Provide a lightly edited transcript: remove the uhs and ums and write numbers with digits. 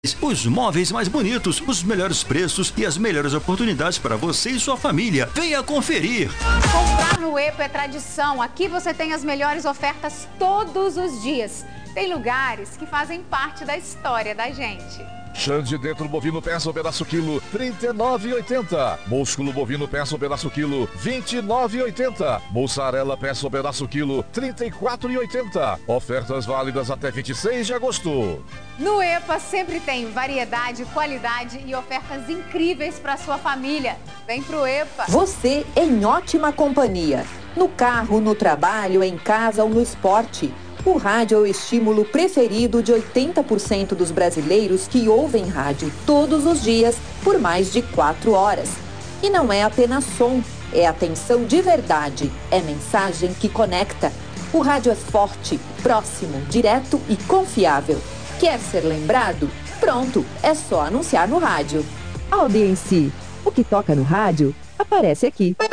Os móveis mais bonitos, os melhores preços e as melhores oportunidades para você e sua família. Venha conferir. Comprar no EPA é tradição. Aqui você tem as melhores ofertas todos os dias. Tem lugares que fazem parte da história da gente. Xande dentro bovino peça pedaço quilo, R$ 39,80. Músculo bovino peça pedaço quilo, R$ 29,80. Mussarela peça pedaço quilo, R$ 34,80. Ofertas válidas até 26 de agosto. No EPA sempre tem variedade, qualidade e ofertas incríveis para sua família. Vem pro EPA. Você em ótima companhia. No carro, no trabalho, em casa ou no esporte. O rádio é o estímulo preferido de 80% dos brasileiros que ouvem rádio todos os dias por mais de 4 horas. E não é apenas som, é atenção de verdade, é mensagem que conecta. O rádio é forte, próximo, direto e confiável. Quer ser lembrado? Pronto, é só anunciar no rádio. Audiência. O que toca no rádio aparece aqui.